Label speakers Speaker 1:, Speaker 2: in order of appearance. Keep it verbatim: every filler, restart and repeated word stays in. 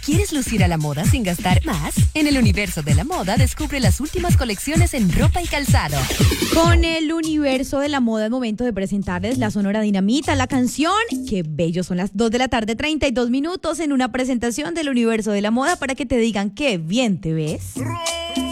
Speaker 1: ¿Quieres lucir a la moda sin gastar más? En el universo de la moda descubre las últimas colecciones en ropa y calzado.
Speaker 2: Con el universo de la moda es momento de presentarles la Sonora Dinamita, la canción. Qué bello, son las dos de la tarde, treinta y dos minutos en una presentación del universo de la moda para que te digan qué bien te ves.